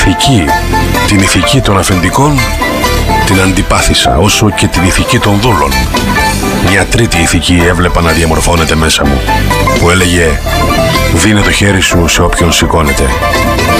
ηθική, την ηθική των αφεντικών την αντιπάθησα, όσο και την ηθική των δούλων. Μια τρίτη ηθική έβλεπα να διαμορφώνεται μέσα μου, που έλεγε «Δίνε το χέρι σου σε όποιον σηκώνεται».